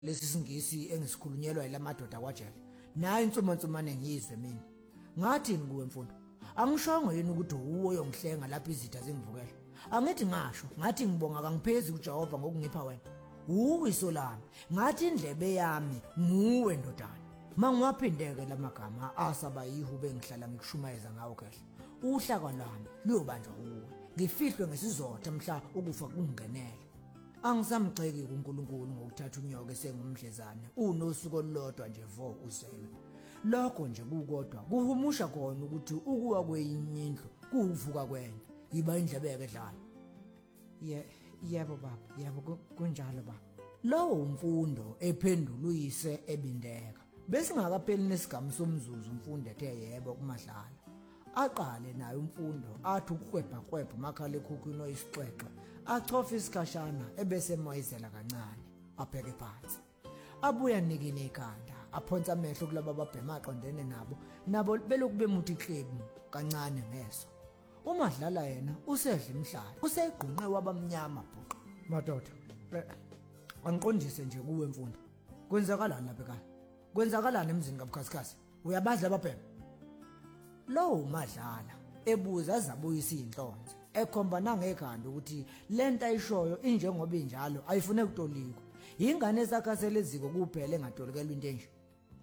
lesi singisi engisikhulunyelwa yilamadoda kwajele naye insumansumane ngiyizwe mina ngathi ngikuwe mfundo angishongo yini ukuthi uwo yongihlenga lapha izitha zingivukela angithi ngasho ngathi ngibonga kangiphezi kuJehova ngokungipha wena uwiso lami ngathi indlebe yami nguwe ndodana mangiwaphindeke lamagama asaba yihube ngihlala ngikushumayeza ngawo kahle uhlaka lami luyobanjwa uwe ngifihlwe ngesizotha mhla ukufa kungenele angisamgceki kuNkulunkulu ngokuthatha unyoka esengumdlezane unosuku olulodwa nje vo uzelwe lokho nje kukodwa kuhumusha khona ukuthi ukuwa kwenye indlu kuvuka kwenye yiba indlebeke dlala yebo baba yebo kunjalo baba lowo umfundo ephendula uyise ebindeka bese ngakapheli nesigamu somzuzu umfundo ethe yebo kumadlala aqale naye umfundo athi ukuhwebha makhala ekhukhwini oyisixexe achofa isikhashana ebese moyizela kancane abheke phansi abuya nikine ikhanda aphonsa amehlo kulabo ababhema aqondene nabo beloku bemuthi klebu kancane ngeso umadlala yena usedla imhlala usegqunqe wabamnyama bhuqa madoda angiqondise nje kuwe mfundo kwenzakalani lapha ekhaya kwenzakalani emzini kabukhasikhasi uyabadla ababhema lo umadlala ebuza azabuyisa inhlonze ekhomba nangekhanda ukuthi lento ayishoyo injengoba injalo ayifune kutolikwa ingane esakhasela eziko kuphela engatolikelwa into enje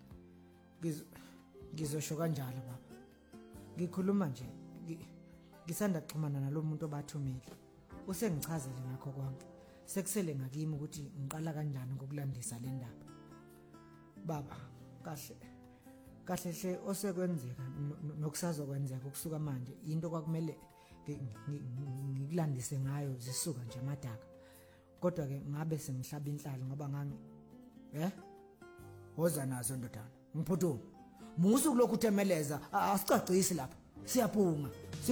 ngizosho kanjalo baba ngikhuluma nje ngisanda kuxhumana nalomuntu obathumile usengichazele ngakho konke sekusele ngakimi ukuthi ngiqala kanjani ngokulandisa le ndaba baba kahle hle osekwenzeka nokusazokwenzeka ukusuka manje into kwakumele ngikulandise ngayo zisuka nje amadaka kodwa ke ngabe sengihlaba inhlalo ngoba woza nazo ndodana ngiphuthuma musu kulokhu uthemeleza asicacisi lapha siyaphunga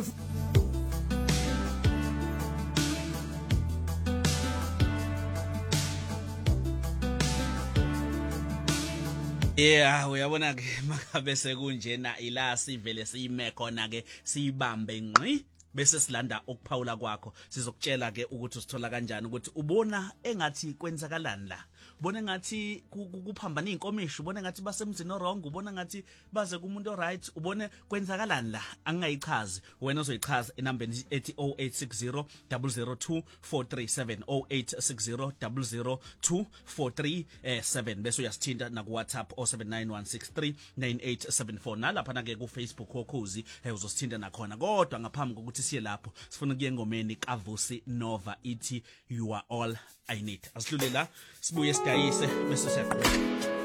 Yeah, uyabona ke makabe sekunjena ila sivele siyime khona ke siyibambe ngqi bese silanda ukuphawula kwakho sizokutshela ke ukuthi usithola kanjani ukuthi ubona engathi kwenzakalani la ubona ngathi kuphambana inkomishi ubona ngathi basemzini wrong ubona ngathi baze kumuntu oright ubone kwenzakalani la angayichazi wena uzoyichaza enambeni ethi 0860 002 437 0860 002 437 bese uyasithinta na ku WhatsApp 0791639874 nalapha ke ku Facebook Ukhozi uzosithinta nakhona kodwa ngaphambi kokuthi siye lapho sifuna kuye engomeni kaVusi Nova ithi you are all I need asidlule la sibuye sidayise bese siyaqhubeka.